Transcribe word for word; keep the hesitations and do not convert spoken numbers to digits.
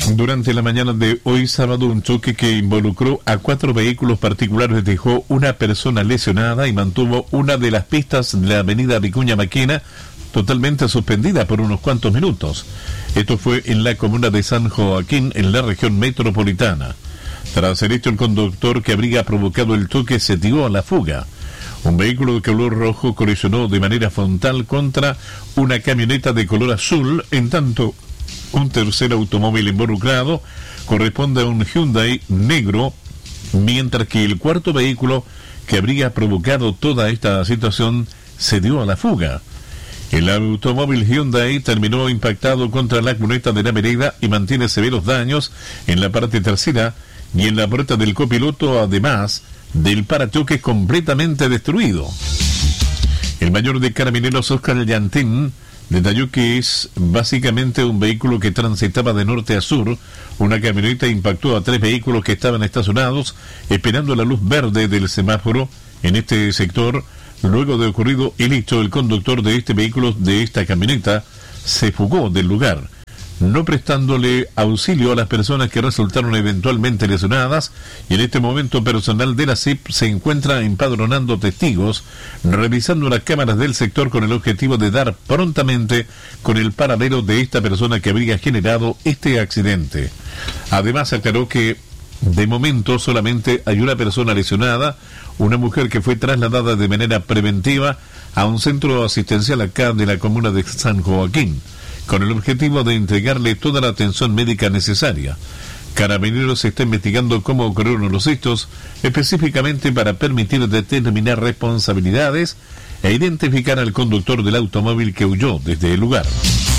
Durante la mañana de hoy sábado, un choque que involucró a cuatro vehículos particulares dejó una persona lesionada y mantuvo una de las pistas de la avenida Vicuña Maquena totalmente suspendida por unos cuantos minutos. Esto fue en la comuna de San Joaquín, en la región metropolitana. Tras el hecho, el conductor que habría provocado el choque se dio a la fuga. Un vehículo de color rojo colisionó de manera frontal contra una camioneta de color azul, en tanto un tercer automóvil involucrado corresponde a un Hyundai negro, mientras que el cuarto vehículo que habría provocado toda esta situación se dio a la fuga. El automóvil Hyundai terminó impactado contra la cuneta de la vereda y mantiene severos daños en la parte trasera y en la puerta del copiloto, además del parachoques completamente destruido. El mayor de Carabineros, Oscar Llantín, detalló que es básicamente un vehículo que transitaba de norte a sur. Una camioneta impactó a tres vehículos que estaban estacionados esperando la luz verde del semáforo en este sector. Luego de ocurrido el hecho, el conductor de este vehículo, de esta camioneta, se fugó del lugar, no prestándole auxilio a las personas que resultaron eventualmente lesionadas, y en este momento personal de la C I P se encuentra empadronando testigos, revisando las cámaras del sector con el objetivo de dar prontamente con el paradero de esta persona que habría generado este accidente. Además aclaró que de momento solamente hay una persona lesionada, una mujer que fue trasladada de manera preventiva a un centro asistencial acá de la comuna de San Joaquín, con el objetivo de entregarle toda la atención médica necesaria. Carabineros está investigando cómo ocurrieron los hechos, específicamente para permitir determinar responsabilidades e identificar al conductor del automóvil que huyó desde el lugar.